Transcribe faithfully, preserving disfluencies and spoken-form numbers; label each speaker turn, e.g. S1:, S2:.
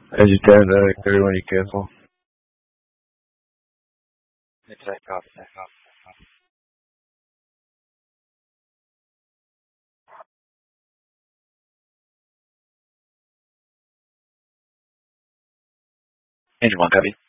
S1: As you turn, uh, everyone be careful.
S2: Attack off, attack off. Engine one, copy.